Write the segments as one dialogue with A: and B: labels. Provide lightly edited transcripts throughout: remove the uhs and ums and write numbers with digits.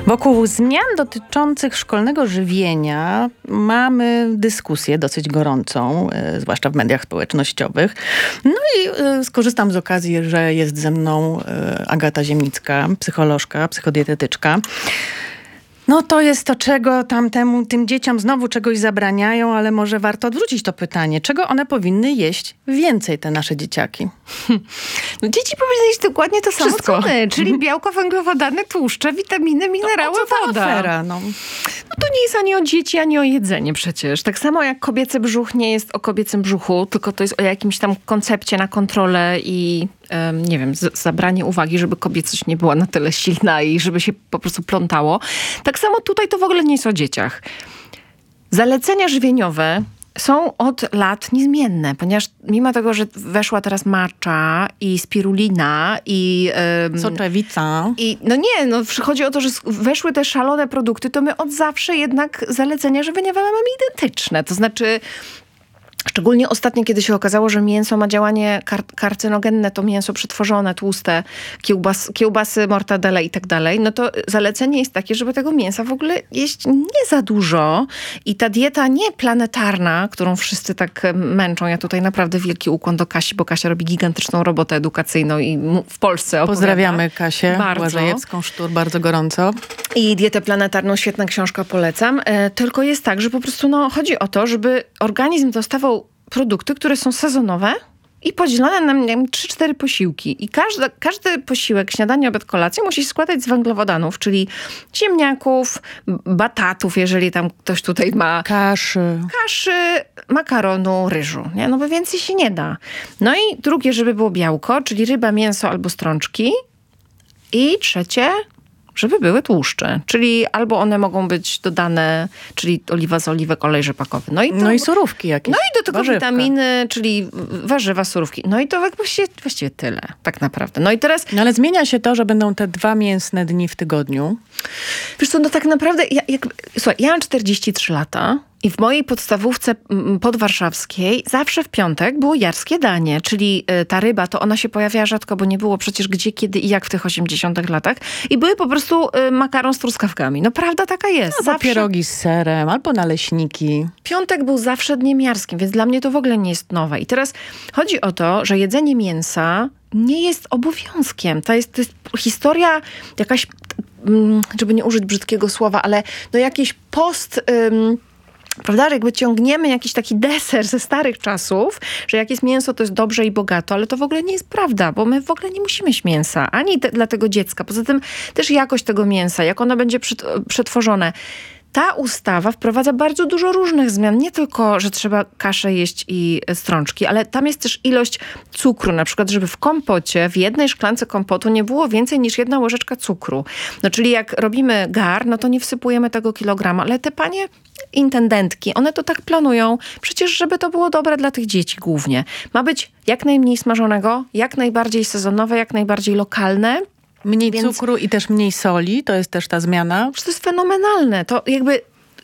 A: Wokół zmian dotyczących szkolnego żywienia mamy dyskusję dosyć gorącą, zwłaszcza w mediach społecznościowych. No i skorzystam z okazji, że jest ze mną Agata Ziemnicka, psycholożka, psychodietetyczka. No to jest to, czego tym dzieciom znowu czegoś zabraniają, ale może warto odwrócić to pytanie. Czego one powinny jeść więcej, te nasze dzieciaki?
B: No, dzieci powinny jeść dokładnie to samo,
A: Wszystko.
B: co my, czyli białko, węglowodany, tłuszcze, witaminy, minerały, woda.
A: Afera, no.
B: No to nie jest ani o dzieci, ani o jedzenie przecież. Tak samo jak kobiecy brzuch nie jest o kobiecym brzuchu, tylko to jest o jakimś tam koncepcie na kontrolę i nie wiem, zabranie uwagi, żeby kobiecość nie była na tyle silna i żeby się po prostu plątało. Tak samo tutaj to w ogóle nie jest o dzieciach. Zalecenia żywieniowe są od lat niezmienne, ponieważ mimo tego, że weszła teraz matcha i spirulina i...
A: Soczewica.
B: Chodzi o to, że weszły te szalone produkty, to my od zawsze jednak zalecenia żywieniowe mamy identyczne. To znaczy... Szczególnie ostatnio, kiedy się okazało, że mięso ma działanie karcynogenne, to mięso przetworzone, tłuste, kiełbasy, mortadele i tak dalej, no to zalecenie jest takie, żeby tego mięsa w ogóle jeść nie za dużo. I ta dieta nie planetarna, którą wszyscy tak męczą, ja tutaj naprawdę wielki ukłon do Kasi, bo Kasia robi gigantyczną robotę edukacyjną i w Polsce opowiada.
A: Pozdrawiamy Kasię
B: bardzo.
A: Błażejewską-Sztur bardzo gorąco.
B: I dietę planetarną, świetna książka, polecam. Tylko jest tak, że po prostu chodzi o to, żeby organizm dostawał produkty, które są sezonowe i podzielone na 3-4 posiłki. I każdy posiłek, śniadanie, obiad, kolacja musi się składać z węglowodanów, czyli ziemniaków, batatów, jeżeli tam ktoś tutaj ma.
A: Kaszy,
B: makaronu, ryżu. Nie? No bo więcej się nie da. No i drugie, żeby było białko, czyli ryba, mięso albo strączki. I trzecie, żeby były tłuszcze. Czyli albo one mogą być dodane, czyli oliwa z oliwek, olej rzepakowy. No i
A: surówki jakieś.
B: No i do tego
A: warzywka.
B: witaminy, czyli warzywa, surówki. No i to właściwie tyle, tak naprawdę. No i teraz...
A: No ale zmienia się to, że będą te 2 mięsne dni w tygodniu.
B: Wiesz co, no tak naprawdę, słuchaj, ja mam 43 lata i w mojej podstawówce podwarszawskiej zawsze w piątek było jarskie danie, czyli ta ryba, to ona się pojawiała rzadko, bo nie było przecież gdzie, kiedy i jak w tych 80 latach. I były po prostu makaron z truskawkami. No prawda taka jest.
A: Albo pierogi z serem, albo naleśniki.
B: Piątek był zawsze dniem jarskim, więc dla mnie to w ogóle nie jest nowe. I teraz chodzi o to, że jedzenie mięsa nie jest obowiązkiem. To jest historia jakaś, żeby nie użyć brzydkiego słowa, ale jakiś prawda, że jakby ciągniemy jakiś taki deser ze starych czasów, że jak jest mięso, to jest dobrze i bogato, ale to w ogóle nie jest prawda, bo my w ogóle nie musimy jeść mięsa, ani dla tego dziecka. Poza tym też jakość tego mięsa, jak ono będzie przetworzone. Ta ustawa wprowadza bardzo dużo różnych zmian. Nie tylko, że trzeba kaszę jeść i strączki, ale tam jest też ilość cukru. Na przykład, żeby w kompocie, w jednej szklance kompotu nie było więcej niż 1 łyżeczka cukru. No czyli jak robimy gar, no to nie wsypujemy tego kilograma. Ale te panie intendentki, one to tak planują. Przecież, żeby to było dobre dla tych dzieci głównie. Ma być jak najmniej smażonego, jak najbardziej sezonowe, jak najbardziej lokalne.
A: Mniej cukru i też mniej soli, to jest też ta zmiana.
B: To jest fenomenalne. To jakby,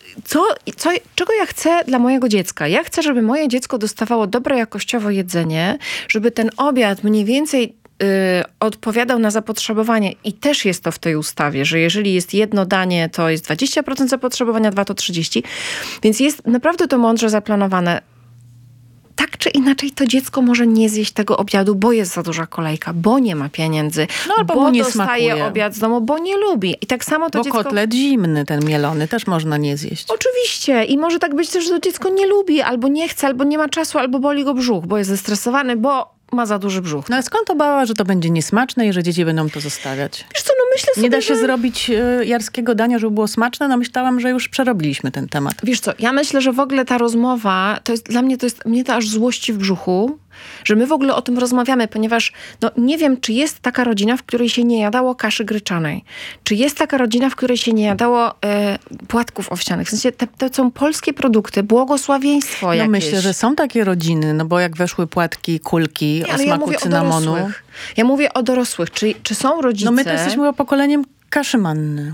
B: czego ja chcę dla mojego dziecka? Ja chcę, żeby moje dziecko dostawało dobre jakościowo jedzenie, żeby ten obiad mniej więcej odpowiadał na zapotrzebowanie. I też jest to w tej ustawie, że jeżeli jest jedno danie, to jest 20% zapotrzebowania, 2 to 30%. Więc jest naprawdę to mądrze zaplanowane. Tak czy inaczej to dziecko może nie zjeść tego obiadu, bo jest za duża kolejka, bo nie ma pieniędzy,
A: albo
B: bo
A: mu nie
B: dostaje
A: smakuje.
B: Obiad z domu, bo nie lubi. I tak samo to
A: bo
B: dziecko...
A: kotlet zimny, ten mielony, też można nie zjeść.
B: Oczywiście. I może tak być też, że to dziecko nie lubi, albo nie chce, albo nie ma czasu, albo boli go brzuch, bo jest zestresowany, bo ma za duży brzuch.
A: No ale skąd obała, że to będzie niesmaczne i że dzieci będą to zostawiać?
B: Wiesz co, myślę sobie,
A: Nie da się zrobić jarskiego dania, żeby było smaczne? No myślałam, że już przerobiliśmy ten temat.
B: Wiesz co, ja myślę, że w ogóle ta rozmowa, mnie to aż złości w brzuchu, że my w ogóle o tym rozmawiamy, ponieważ nie wiem, czy jest taka rodzina, w której się nie jadało kaszy gryczanej. Czy jest taka rodzina, w której się nie jadało płatków owsianych. W sensie to są polskie produkty, błogosławieństwo jakieś.
A: Myślę, że są takie rodziny, bo jak weszły płatki, kulki o smaku cynamonu.
B: Ja mówię o dorosłych. Czy są rodzice...
A: No my to jesteśmy pokoleniem kaszy manny.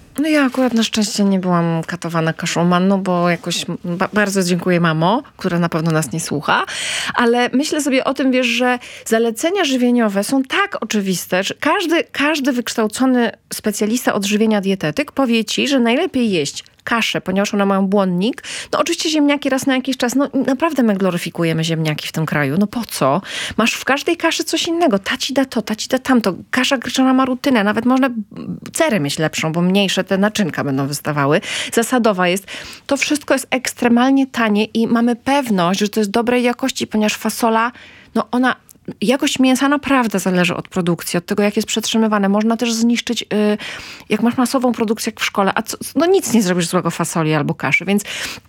B: No ja akurat na szczęście nie byłam katowana kaszą manną, bo jakoś bardzo dziękuję mamo, która na pewno nas nie słucha, ale myślę sobie o tym, wiesz, że zalecenia żywieniowe są tak oczywiste, że każdy wykształcony specjalista od żywienia, dietetyk powie ci, że najlepiej jeść kaszę, ponieważ one mają błonnik. No oczywiście ziemniaki raz na jakiś czas, no naprawdę my gloryfikujemy ziemniaki w tym kraju. No po co? Masz w każdej kaszy coś innego. Ta ci da to, ta ci da tamto. Kasza gryczana ma rutynę. Nawet można cerę mieć lepszą, bo mniejsze te naczynka będą wystawały. Zasadowa jest. To wszystko jest ekstremalnie tanie i mamy pewność, że to jest dobrej jakości, ponieważ fasola, no ona... Jakość mięsa naprawdę zależy od produkcji, od tego, jak jest przetrzymywane. Można też zniszczyć, jak masz masową produkcję jak w szkole, no nic nie zrobisz złego fasoli albo kaszy, więc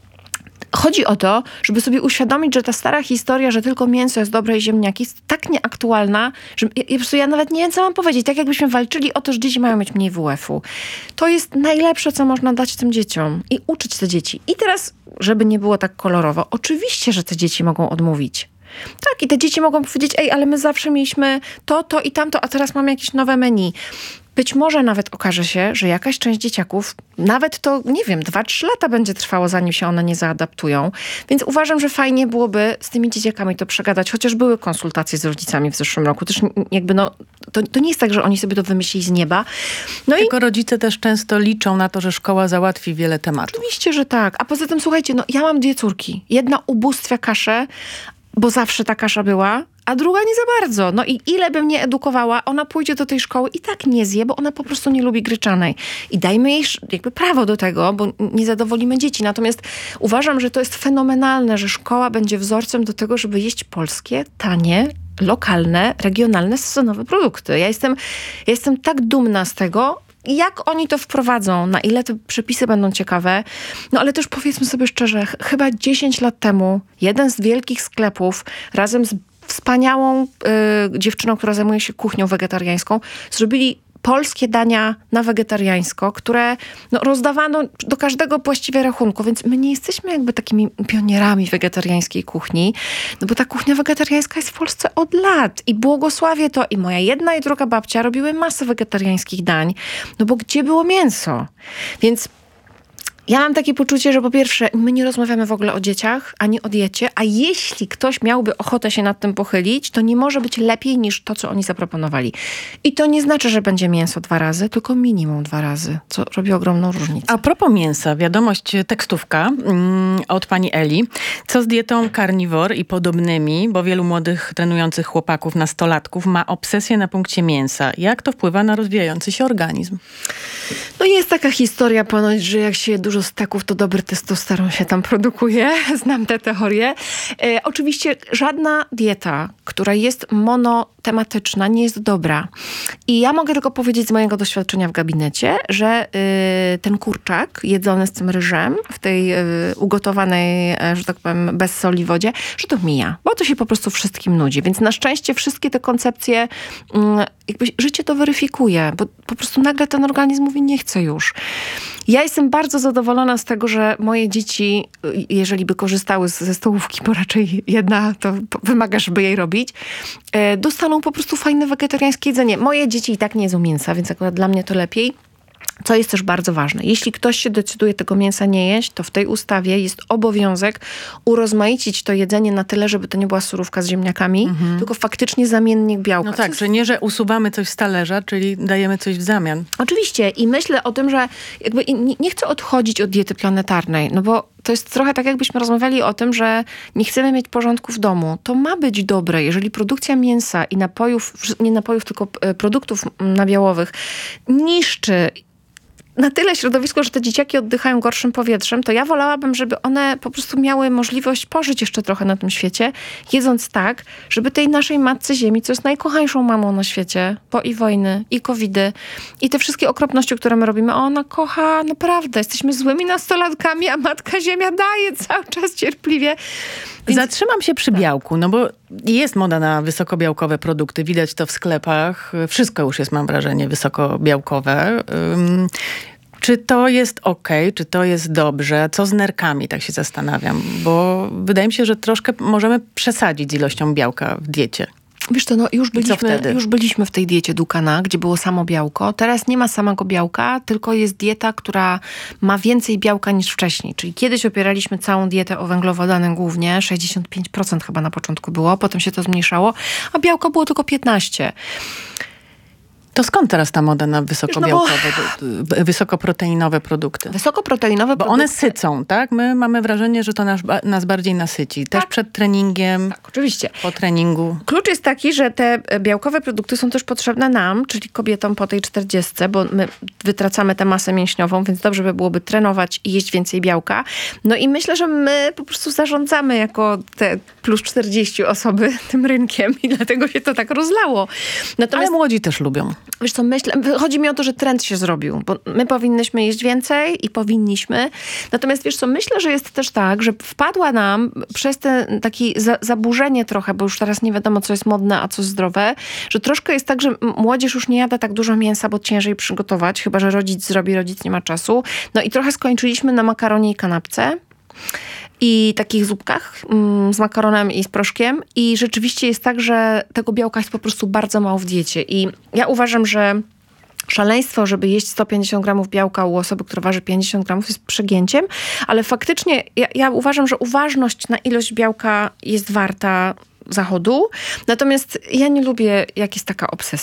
B: chodzi o to, żeby sobie uświadomić, że ta stara historia, że tylko mięso jest dobre i ziemniaki, jest tak nieaktualna, że po prostu ja nawet nie wiem, co mam powiedzieć. Tak jakbyśmy walczyli o to, że dzieci mają mieć mniej WF-u. To jest najlepsze, co można dać tym dzieciom i uczyć te dzieci. I teraz, żeby nie było tak kolorowo, oczywiście, że te dzieci mogą odmówić. Tak, i te dzieci mogą powiedzieć, ale my zawsze mieliśmy to i tamto, a teraz mamy jakieś nowe menu. Być może nawet okaże się, że jakaś część dzieciaków, nawet to, nie wiem, 2-3 lata będzie trwało, zanim się one nie zaadaptują. Więc uważam, że fajnie byłoby z tymi dzieciakami to przegadać, chociaż były konsultacje z rodzicami w zeszłym roku. Też jakby to nie jest tak, że oni sobie to wymyślili z nieba. No tylko
A: rodzice też często liczą na to, że szkoła załatwi wiele tematów.
B: Oczywiście, że tak. A poza tym, słuchajcie, ja mam 2 córki. Jedna ubóstwia kaszę, bo zawsze ta kasza była, a druga nie za bardzo. No i ile bym nie edukowała, ona pójdzie do tej szkoły i tak nie zje, bo ona po prostu nie lubi gryczanej. I dajmy jej jakby prawo do tego, bo nie zadowolimy dzieci. Natomiast uważam, że to jest fenomenalne, że szkoła będzie wzorcem do tego, żeby jeść polskie, tanie, lokalne, regionalne, sezonowe produkty. Ja jestem tak dumna z tego, jak oni to wprowadzą, na ile te przepisy będą ciekawe. No ale też powiedzmy sobie szczerze, chyba 10 lat temu jeden z wielkich sklepów razem z wspaniałą dziewczyną, która zajmuje się kuchnią wegetariańską, zrobili polskie dania na wegetariańsko, które rozdawano do każdego właściwie rachunku, więc my nie jesteśmy jakby takimi pionierami wegetariańskiej kuchni, no bo ta kuchnia wegetariańska jest w Polsce od lat i błogosławię to. I moja jedna i druga babcia robiły masę wegetariańskich dań, no bo gdzie było mięso? Więc ja mam takie poczucie, że po pierwsze, my nie rozmawiamy w ogóle o dzieciach, ani o diecie, a jeśli ktoś miałby ochotę się nad tym pochylić, to nie może być lepiej niż to, co oni zaproponowali. I to nie znaczy, że będzie mięso 2 razy, tylko minimum 2 razy, co robi ogromną różnicę.
A: A propos mięsa, wiadomość, tekstówka od pani Eli. Co z dietą carnivore i podobnymi, bo wielu młodych trenujących chłopaków, nastolatków ma obsesję na punkcie mięsa. Jak to wpływa na rozwijający się organizm?
B: No jest taka historia ponoć, że jak się dużo steków, to dobry testosteron się tam produkuje. Znam tę teorię. Oczywiście żadna dieta, która jest monotematyczna, nie jest dobra. I ja mogę tylko powiedzieć z mojego doświadczenia w gabinecie, że ten kurczak jedzony z tym ryżem w tej ugotowanej, że tak powiem, bez soli wodzie, że to mija, bo to się po prostu wszystkim nudzi. Więc na szczęście wszystkie te koncepcje, jakby życie to weryfikuje, bo po prostu nagle ten organizm mówi, nie chcę już. Ja jestem bardzo zadowolona z tego, że moje dzieci, jeżeli by korzystały ze stołówki, bo raczej jedna to wymaga, żeby jej robić, dostaną po prostu fajne wegetariańskie jedzenie. Moje dzieci i tak nie jedzą mięsa, więc akurat dla mnie to lepiej. Co jest też bardzo ważne. Jeśli ktoś się decyduje tego mięsa nie jeść, to w tej ustawie jest obowiązek urozmaicić to jedzenie na tyle, żeby to nie była surówka z ziemniakami, tylko faktycznie zamiennik białka.
A: No tak, że nie, że usuwamy coś z talerza, czyli dajemy coś w zamian.
B: Oczywiście i myślę o tym, że jakby nie chcę odchodzić od diety planetarnej, no bo to jest trochę tak, jakbyśmy rozmawiali o tym, że nie chcemy mieć porządku w domu. To ma być dobre, jeżeli produkcja mięsa i napojów, nie napojów, tylko produktów nabiałowych niszczy na tyle środowisko, że te dzieciaki oddychają gorszym powietrzem, to ja wolałabym, żeby one po prostu miały możliwość pożyć jeszcze trochę na tym świecie, jedząc tak, żeby tej naszej matce ziemi, co jest najkochańszą mamą na świecie, bo i wojny, i covidy, i te wszystkie okropności, które my robimy, ona kocha naprawdę. Jesteśmy złymi nastolatkami, a matka ziemia daje cały czas cierpliwie.
A: Więc zatrzymam się przy białku, no bo jest moda na wysokobiałkowe produkty. Widać to w sklepach. Wszystko już jest, mam wrażenie, wysokobiałkowe. Czy to jest okej? Czy to jest dobrze? Co z nerkami? Tak się zastanawiam. Bo wydaje mi się, że troszkę możemy przesadzić z ilością białka w diecie.
B: Wiesz co, już byliśmy w tej diecie Dukana, gdzie było samo białko. Teraz nie ma samego białka, tylko jest dieta, która ma więcej białka niż wcześniej. Czyli kiedyś opieraliśmy całą dietę o węglowodany głównie, 65% chyba na początku było, potem się to zmniejszało, a białka było tylko 15%.
A: To skąd teraz ta moda na wysokoproteinowe produkty?
B: Wysokoproteinowe
A: produkty. Bo one sycą, tak? My mamy wrażenie, że to nas bardziej nasyci. Też przed treningiem.
B: Tak, oczywiście.
A: Po treningu.
B: Klucz jest taki, że te białkowe produkty są też potrzebne nam, czyli kobietom po tej 40, bo my wytracamy tę masę mięśniową, więc dobrze by byłoby trenować i jeść więcej białka. No i myślę, że my po prostu zarządzamy jako te plus 40 osoby tym rynkiem i dlatego się to tak rozlało.
A: Ale młodzi też lubią.
B: Wiesz co, chodzi mi o to, że trend się zrobił, bo my powinnyśmy jeść więcej i powinniśmy. Natomiast wiesz co, myślę, że jest też tak, że wpadła nam przez te takie zaburzenie trochę, bo już teraz nie wiadomo, co jest modne, a co zdrowe, że troszkę jest tak, że młodzież już nie jada tak dużo mięsa, bo ciężej przygotować, chyba że rodzic zrobi, rodzic nie ma czasu. No i trochę skończyliśmy na makaronie i kanapce. I takich zupkach z makaronem i z proszkiem. I rzeczywiście jest tak, że tego białka jest po prostu bardzo mało w diecie. I ja uważam, że szaleństwo, żeby jeść 150 gramów białka u osoby, która waży 50 gramów, jest przegięciem. Ale faktycznie ja uważam, że uważność na ilość białka jest warta zachodu. Natomiast ja nie lubię, jak jest taka obsesja.